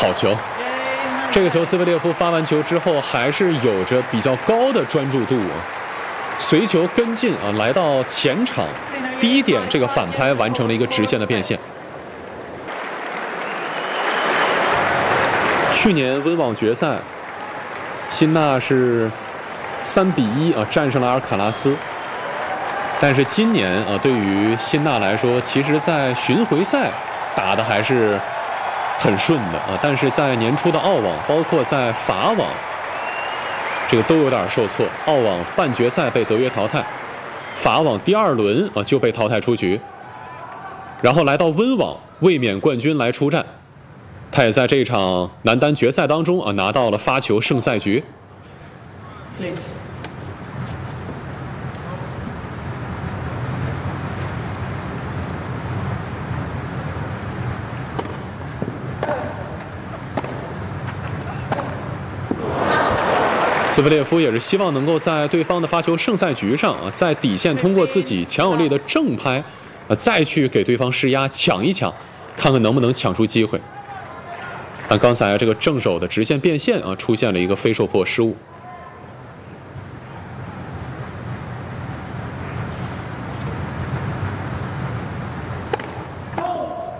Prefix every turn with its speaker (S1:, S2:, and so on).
S1: 好球！这个球兹维列夫发完球之后，还是有着比较高的专注度啊，随球跟进啊，来到前场第一点这个反拍完成了一个直线的变现。去年温网决赛，辛纳是3-1啊战胜了阿尔卡拉斯。但是今年啊，对于辛纳来说，其实在巡回赛打的还是很顺的啊。但是在年初的澳网，包括在法网，这个都有点受挫。澳网半决赛被德约淘汰，法网第2轮啊就被淘汰出局。然后来到温网，卫冕冠军来出战，他也在这场男单决赛当中啊拿到了发球胜赛局。Please. 兹维列夫也是希望能够在对方的发球胜赛局上啊，在底线通过自己强有力的正拍再去给对方施压，抢一抢，看看能不能抢出机会。但刚才这个正手的直线变线啊，出现了一个非受迫失误。